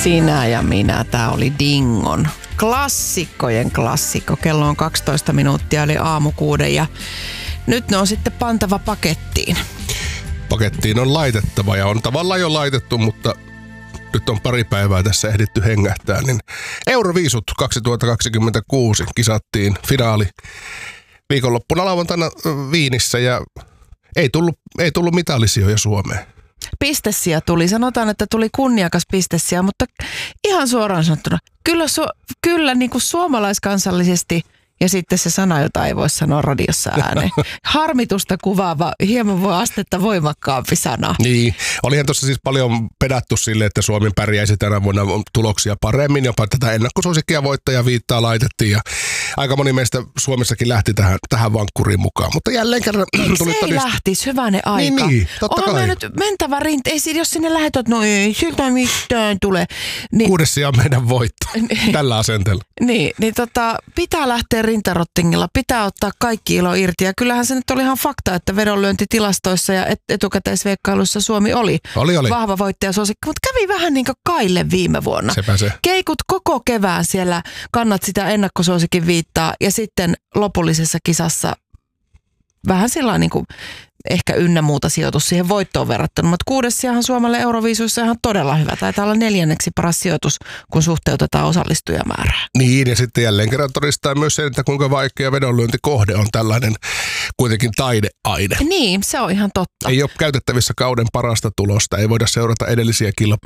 Sinä ja minä, tää oli Dingon klassikkojen klassikko. Kello on 12 minuuttia, eli aamu 6 ja nyt ne on sitten pantava pakettiin. Pakettiin on laitettava ja on tavallaan jo laitettu, mutta nyt on pari päivää tässä ehditty hengähtää. Niin Euroviisut 2026 kisattiin finaali viikonloppuna lauantaina Viinissä ja ei tullut mitallisijoja Suomeen. Pistesiä tuli. Sanotaan, että tuli kunniakas pistesiä, mutta ihan suoraan sanottuna, kyllä niin kuin suomalaiskansallisesti ja sitten se sana, jota ei voi sanoa radiossa ääneen. Harmitusta kuvaava, hieman voi astetta voimakkaampi sana. Niin, olihan tuossa siis paljon pedattu sille, että Suomi pärjäisi tänä vuonna tuloksia paremmin. Jopa tätä ennakkosuosikkia voittaja viittaa laitettiin ja aika moni meistä Suomessakin lähti tähän vankkuriin mukaan. Mutta jälleen kerran tuli se ei lähtisi, hyvänen aika. Niin, totta kai. Nyt mentävä jos sinne lähetät, no ei siltä mitään tule. Niin, 6. sija on meidän voitto tällä asenteella. Niin, pitää lähteä rintarottingilla, pitää ottaa kaikki ilo irti. Ja kyllähän se nyt oli ihan fakta, että vedonlyöntitilastoissa ja etukäteisveikkailuissa Suomi oli vahva voittajasuosikki. Mutta kävi vähän niin kuin Kaille viime vuonna. Sepä se. Keikut koko kevään siellä, kannat sitä ennakkosuosikin viittaa ja sitten lopullisessa kisassa vähän sillä niin kuin ehkä ynnä muuta sijoitus siihen voittoon verrattuna, mutta 6. sijahan Suomelle Euroviisuissa ihan todella hyvä. Taitaa olla 4. paras sijoitus, kun suhteutetaan osallistujamäärää. Niin, ja sitten jälleen kerran todistaa myös sen, että kuinka vaikea vedonlyöntikohde on tällainen kuitenkin taideaine. Niin, se on ihan totta. Ei ole käytettävissä kauden parasta tulosta, ei voida seurata edellisiä